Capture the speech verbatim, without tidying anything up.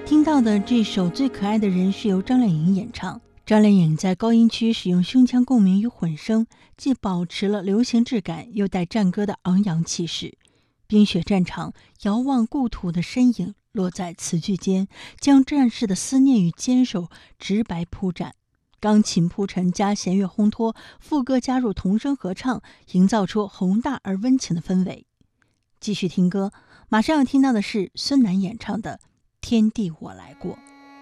听到的这首《最可爱的人》是由张靓颖演唱。张靓颖在高音区使用胸腔共鸣与混声，既保持了流行质感，又带战歌的昂扬气势。冰雪战场，遥望故土的身影落在词句间，将战士的思念与坚守直白铺展。钢琴铺陈加弦乐烘托，副歌加入童声合唱，营造出宏大而温情的氛围。继续听歌，马上要听到的是孙楠演唱的《天地我来过》。